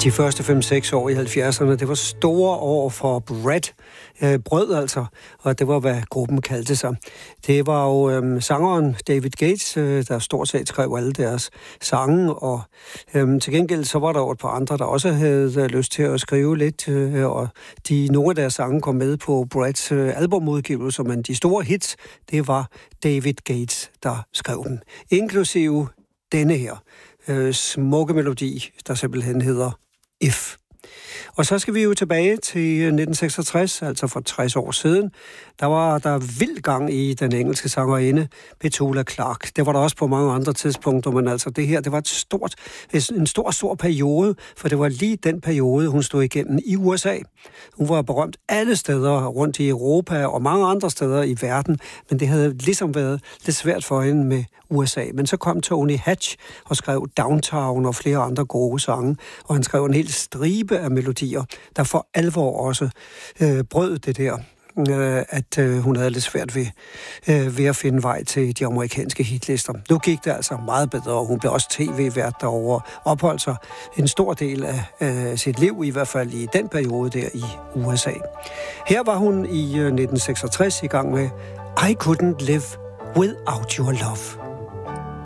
De første 5-6 år i 70'erne, det var store år for Brett, brød altså, og det var, hvad gruppen kaldte sig. Det var jo sangeren David Gates, der stort set skrev alle deres sange, og til gengæld så var der jo et par andre, der også havde lyst til at skrive lidt, og nogle af deres sange kom med på Bretts albumudgivelse, men de store hits, det var David Gates, der skrev dem, inklusive denne her smukke melodi, der simpelthen hedder If. Og så skal vi jo tilbage til 1966, altså for 60 år siden. Der var der vild gang i den engelske sangerinde Petula Clark. Det var der også på mange andre tidspunkter, men altså det her, det var en stor periode, for det var lige den periode, hun stod igennem i USA. Hun var berømt alle steder rundt i Europa og mange andre steder i verden, men det havde ligesom været lidt svært for hende med USA. Men så kom Tony Hatch og skrev Downtown og flere andre gode sange, og han skrev en hel stribe af melodier, der for alvor også brød det der, at hun havde lidt svært ved at finde vej til de amerikanske hitlister. Nu gik det altså meget bedre, og hun blev også tv-vært derovre, opholdt sig en stor del af sit liv, i hvert fald i den periode der i USA. Her var hun i 1966 i gang med I Couldn't Live Without Your Love.